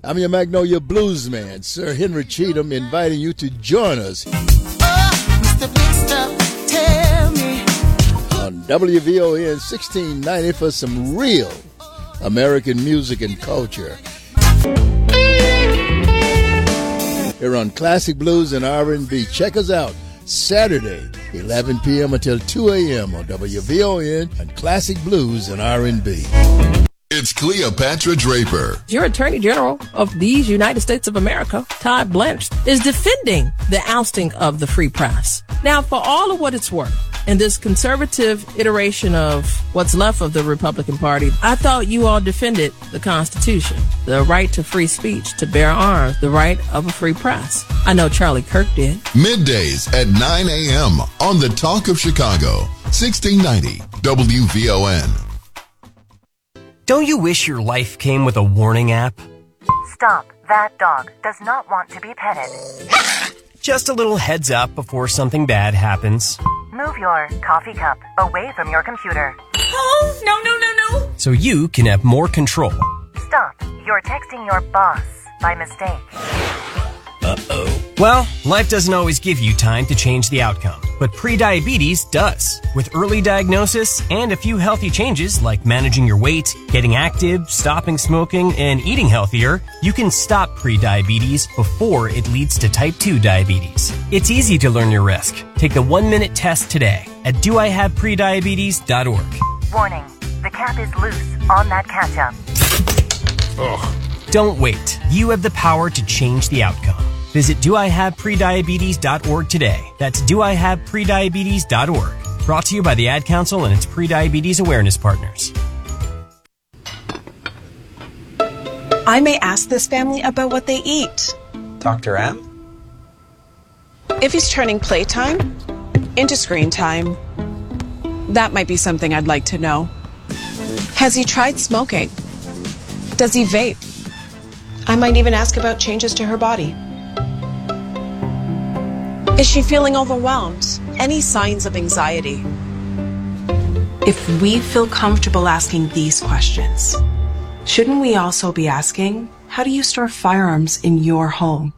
I'm your Magnolia Blues man, Sir Henry Cheatham, inviting you to join us Mr. Big Stuff, tell me. on WVON 1690 for some real American music and culture. Here on Classic Blues and R&B. Check us out Saturday, 11 p.m. until 2 a.m. on WVON and Classic Blues and R&B. It's Cleopatra Draper. Your Attorney General of these United States of America, Todd Blanche, is defending the ousting of the free press. Now, for all of what it's worth, in this conservative iteration of what's left of the Republican Party, I thought you all defended the Constitution, the right to free speech, to bear arms, the right of a free press. I know Charlie Kirk did. Middays at 9 a.m. on the Talk of Chicago, 1690 WVON. Don't you wish your life came with a warning app? Stop. That dog does not want to be petted. Just a little heads up before something bad happens. Move your coffee cup away from your computer. Oh, no. So you can have more control. Stop. You're texting your boss by mistake. Well, life doesn't always give you time to change the outcome, but prediabetes does. With early diagnosis and a few healthy changes like managing your weight, getting active, stopping smoking, and eating healthier, you can stop prediabetes before it leads to type 2 diabetes. It's easy to learn your risk. Take the 1-minute test today at doihaveprediabetes.org. Warning. The cap is loose on that ketchup. Don't wait. You have the power to change the outcome. Visit doihaveprediabetes.org today. That's doihaveprediabetes.org. Brought to you by the Ad Council and its prediabetes awareness partners. I may ask this family about what they eat. Dr. M? If he's turning playtime into screen time, that might be something I'd like to know. Has he tried smoking? Does he vape? I might even ask about changes to her body. Is she feeling overwhelmed? Any signs of anxiety? If we feel comfortable asking these questions, shouldn't we also be asking, how do you store firearms in your home?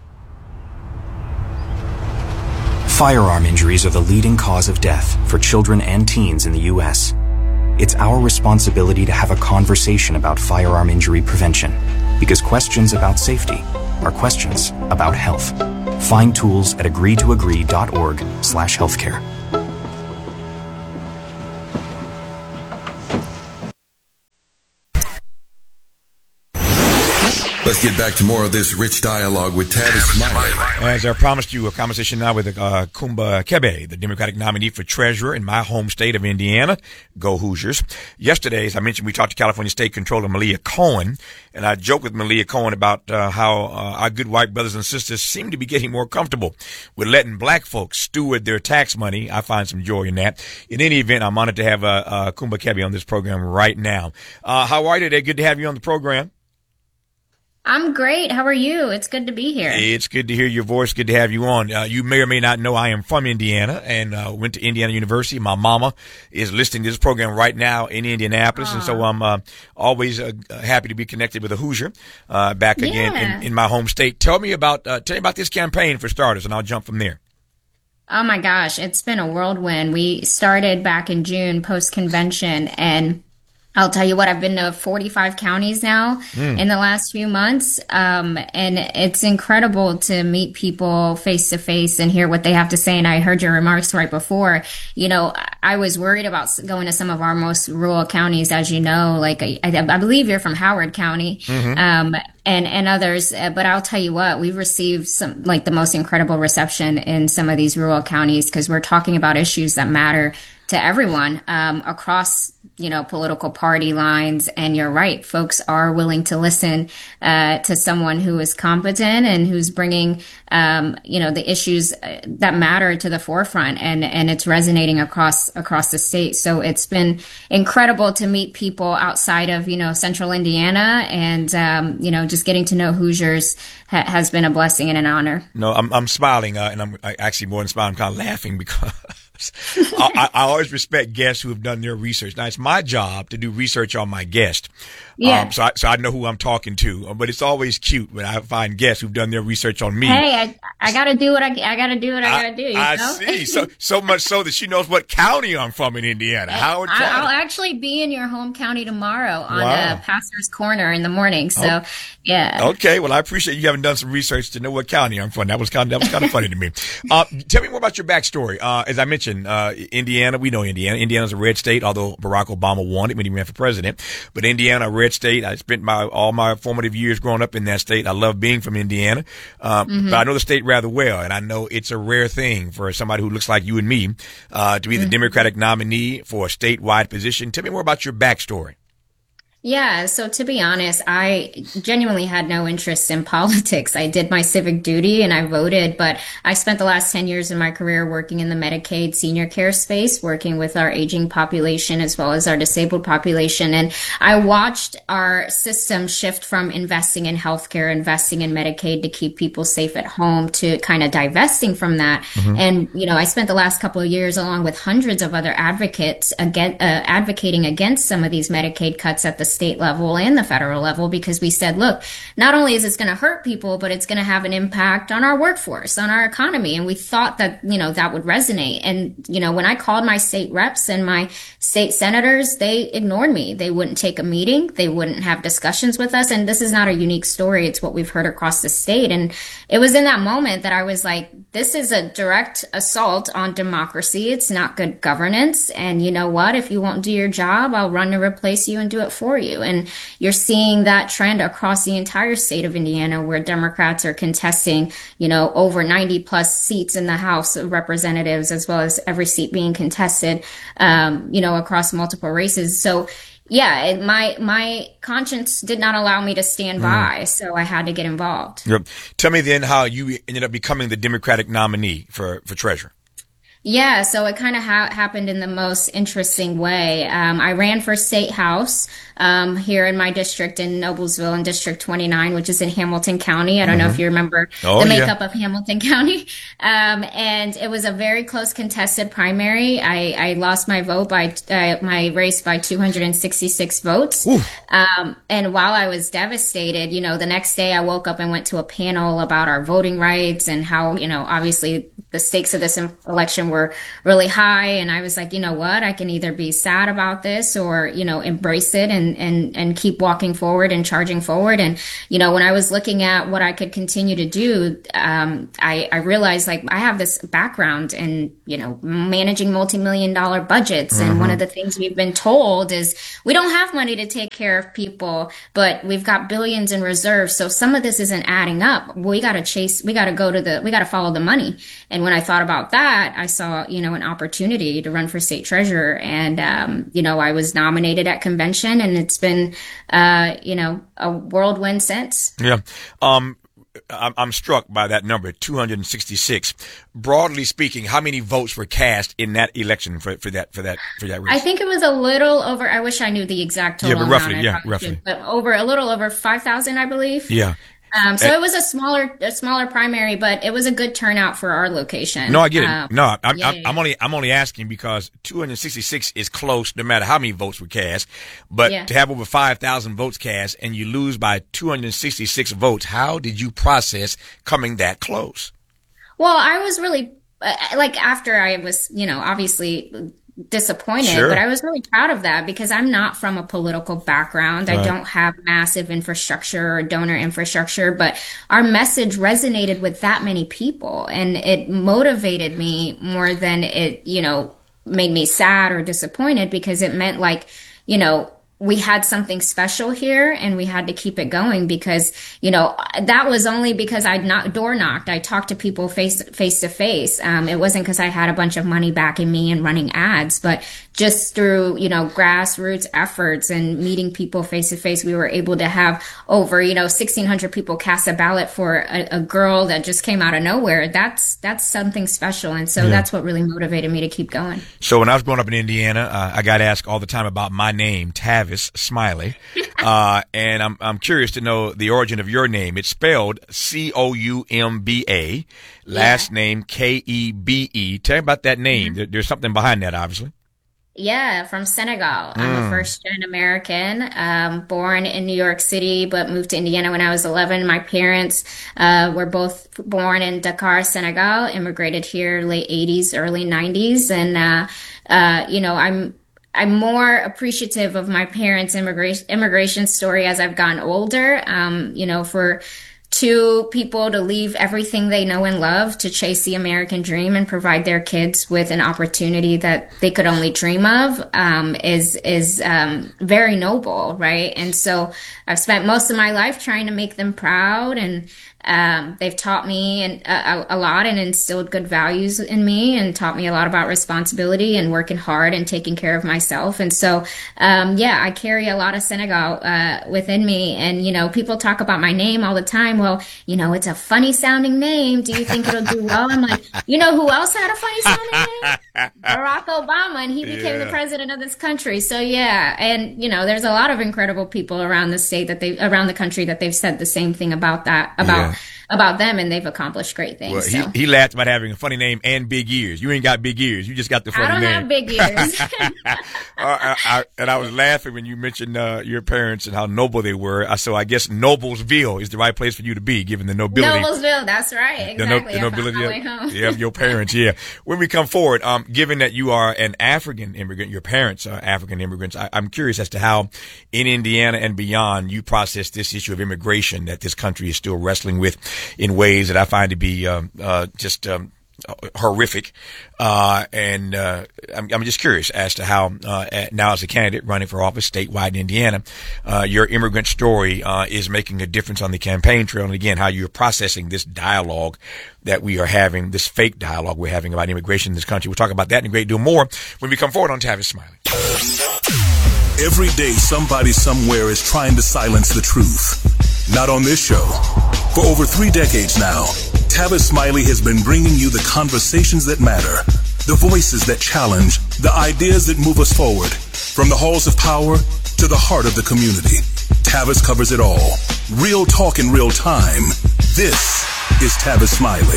Firearm injuries are the leading cause of death for children and teens in the U.S. It's our responsibility to have a conversation about firearm injury prevention, because questions about safety are questions about health. Find tools at agree2agree.org/healthcare. Let's get back to more of this rich dialogue with Tavis Smiley. As I promised you, a conversation now with Kumba Kebe, the Democratic nominee for treasurer in my home state of Indiana. Go Hoosiers. Yesterday, as I mentioned, we talked to California State Controller Malia Cohen, and I joked with Malia Cohen about how our good white brothers and sisters seem to be getting more comfortable with letting black folks steward their tax money. I find some joy in that. In any event, I'm honored to have Kumba Kebe on this program right now. How are you today? Good to have you on the program. I'm great. How are you? It's good to be here. It's good to hear your voice. Good to have you on. You may or may not know I am from Indiana and went to Indiana University. My mama is listening to this program right now in Indianapolis, and so I'm always happy to be connected with a Hoosier back again in my home state. Tell me about this campaign for starters, and I'll jump from there. Oh my gosh, it's been a whirlwind. We started back in June post-convention, and I'll tell you what, I've been to 45 counties now in the last few months, and it's incredible to meet people face to face and hear what they have to say. And I heard your remarks right before. You know, I was worried about going to some of our most rural counties, as you know, like I believe you're from Howard County, and others. But I'll tell you what, we've received some like the most incredible reception in some of these rural counties because we're talking about issues that matter to everyone across, you know, political party lines. And you're right, folks are willing to listen to someone who is competent and who's bringing, you know, the issues that matter to the forefront, and it's resonating across the state. So it's been incredible to meet people outside of, you know, central Indiana, and you know, just getting to know Hoosiers has been a blessing and an honor. No, I'm smiling, and I'm actually more than smiling, I'm kind of laughing I always respect guests who have done their research. Now, it's my job to do research on my guest. Yeah. So I know who I'm talking to, but it's always cute when I find guests who've done their research on me. Hey, I gotta do what I gotta do. You I know? see. So much so that she knows what county I'm from in Indiana. Howard County. I'll actually be in your home county tomorrow on Pastor's Corner in the morning. So, yeah. Okay. Well, I appreciate you having done some research to know what county I'm from. That was kind of funny to me. Tell me more about your backstory. As I mentioned, Indiana, we know Indiana. Indiana's a red state, although Barack Obama won it when he ran for president. But Indiana, a red state. I spent all my formative years growing up in that state. I love being from Indiana. But I know the state rather well, and I know it's a rare thing for somebody who looks like you and me to be the Democratic nominee for a statewide position. Tell me more about your backstory. Yeah, so to be honest, I genuinely had no interest in politics. I did my civic duty and I voted, but I spent the last 10 years of my career working in the Medicaid senior care space, working with our aging population as well as our disabled population. And I watched our system shift from investing in healthcare, investing in Medicaid to keep people safe at home, to kind of divesting from that. And, I spent the last couple of years along with hundreds of other advocates advocating against some of these Medicaid cuts at the state level and the federal level, because we said, look, not only is this going to hurt people, but it's going to have an impact on our workforce, on our economy. And we thought that, that would resonate. And, when I called my state reps and my state senators, they ignored me. They wouldn't take a meeting. They wouldn't have discussions with us. And this is not a unique story. It's what we've heard across the state. And it was in that moment that I was like, this is a direct assault on democracy. It's not good governance. And you know what? If you won't do your job, I'll run to replace you and do it for you. And you're seeing that trend across the entire state of Indiana, where Democrats are contesting, over 90 plus seats in the House of Representatives, as well as every seat being contested, across multiple races. So yeah, my conscience did not allow me to stand by, so I had to get involved. Yep. Tell me then how you ended up becoming the Democratic nominee for treasurer. Yeah, so it kind of happened in the most interesting way. I ran for state house here in my district in Noblesville in District 29, which is in Hamilton County. I don't know if you remember the makeup of Hamilton County. And it was a very close contested primary. I lost my vote my race by 266 votes. And while I was devastated, the next day I woke up and went to a panel about our voting rights and how, obviously the stakes of this election were really high. And I was like, you know what, I can either be sad about this or, embrace it and keep walking forward and charging forward. And, when I was looking at what I could continue to do, I realized like I have this background in, managing multi-million-dollar budgets. And one of the things we've been told is we don't have money to take care of people, but we've got billions in reserves. So some of this isn't adding up. We got to follow the money. And when I thought about that, I saw, an opportunity to run for state treasurer. And, I was nominated at convention, and it's been, a whirlwind since. Yeah. I'm struck by that number, 266. Broadly speaking, how many votes were cast in that election for that race? I think it was a little over. I wish I knew the exact total. Yeah, but roughly. But a little over 5,000, I believe. Yeah. So it was a smaller primary, but it was a good turnout for our location. No, I get it. I'm only asking because 266 is close no matter how many votes were cast. But to have over 5,000 votes cast and you lose by 266 votes, how did you process coming that close? Well, I was really after I was, obviously disappointed, but I was really proud of that because I'm not from a political background. Right. I don't have massive infrastructure or donor infrastructure, but our message resonated with that many people, and it motivated me more than it, made me sad or disappointed, because it meant we had something special here and we had to keep it going because, that was only because I'd door knocked. I talked to people face to face. It wasn't because I had a bunch of money backing me and running ads, but just through, grassroots efforts and meeting people face to face, we were able to have over, 1,600 people cast a ballot for a girl that just came out of nowhere. That's something special. And so that's what really motivated me to keep going. So when I was growing up in Indiana, I got asked all the time about my name, Tavis Smiley. And I'm curious to know the origin of your name. It's spelled Coumba, last name Kebe. Tell me about that name. There's something behind that, obviously. Yeah, from Senegal. I'm a first-gen American, born in New York City, but moved to Indiana when I was 11. My parents were both born in Dakar, Senegal, immigrated here late 80s, early 90s. And, I'm more appreciative of my parents' immigration story as I've gotten older. For two people to leave everything they know and love to chase the American dream and provide their kids with an opportunity that they could only dream of is very noble, right? And so I've spent most of my life trying to make them proud, and they've taught me a lot and instilled good values in me and taught me a lot about responsibility and working hard and taking care of myself. And so, I carry a lot of Senegal within me. And, people talk about my name all the time. Well, it's a funny sounding name. Do you think it'll do well? I'm like, who else had a funny sounding name? Barack Obama, and he became the president of this country. So, and, there's a lot of incredible people around the around the country that they've said the same thing about that, about them, and they've accomplished great things. Well, he laughed about having a funny name and big ears. You ain't got big ears. You just got the funny name. I don't have big ears. And I was laughing when you mentioned your parents and how noble they were. So I guess Noblesville is the right place for you to be, given the nobility. Noblesville, that's right. Exactly. The nobility of your parents, When we come forward, given that you are an African immigrant, your parents are African immigrants, I'm curious as to how in Indiana and beyond you process this issue of immigration that this country is still wrestling with in ways that I find to be just horrific. And I'm just curious as to how now as a candidate running for office statewide in Indiana, your immigrant story is making a difference on the campaign trail, and again, how you're processing this dialogue that we are having, this fake dialogue we're having about immigration in this country. We'll talk about that and a great deal more when we come forward on Tavis Smiley. Every day, somebody somewhere is trying to silence the truth. Not on this show. For over 3 decades now, Tavis Smiley has been bringing you the conversations that matter, the voices that challenge, the ideas that move us forward. From the halls of power to the heart of the community, Tavis covers it all. Real talk in real time. This is Tavis Smiley.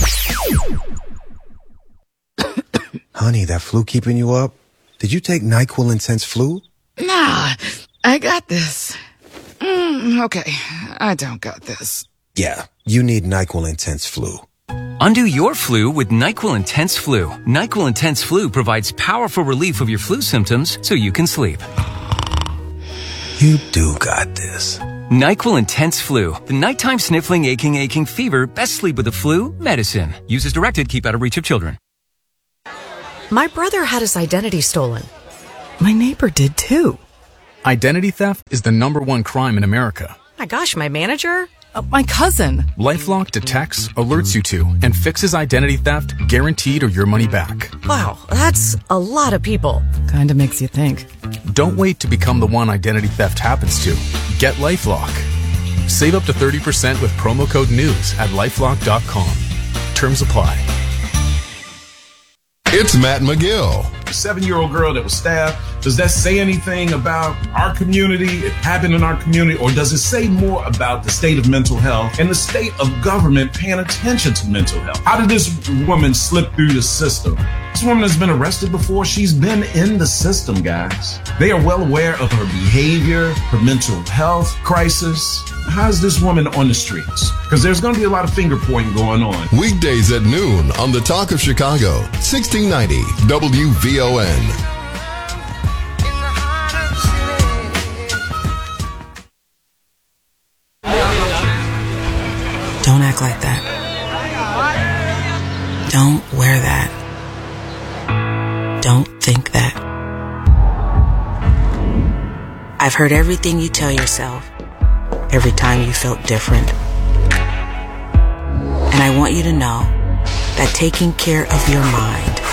Honey, that flu keeping you up? Did you take NyQuil Intense Flu? Nah, I got this. Okay, I don't got this. Yeah, you need NyQuil Intense Flu. Undo your flu with NyQuil Intense Flu. NyQuil Intense Flu provides powerful relief of your flu symptoms so you can sleep. You do got this. NyQuil Intense Flu. The nighttime sniffling, aching fever. Best sleep with the flu medicine. Use as directed. Keep out of reach of children. My brother had his identity stolen. My neighbor did too. Identity theft is the #1 crime in America. My gosh, my manager? My cousin. LifeLock detects, alerts you to, and fixes identity theft, guaranteed or your money back. Wow, that's a lot of people. Kinda makes you think. Don't wait to become the one identity theft happens to. Get LifeLock. Save up to 30% with promo code NEWS at LifeLock.com. Terms apply. It's Matt McGill. A 7-year-old girl that was stabbed, does that say anything about our community? It happened in our community, or does it say more about the state of mental health and the state of government paying attention to mental health? How did this woman slip through the system? This woman has been arrested before. She's been in the system, guys. They are well aware of her behavior, her mental health crisis. How is this woman on the streets? Because there's going to be a lot of finger pointing going on. Weekdays at noon on The Talk of Chicago, 1690 WVON. Don't act like that. Don't wear that. Don't think that. I've heard everything you tell yourself every time you felt different. And I want you to know that taking care of your mind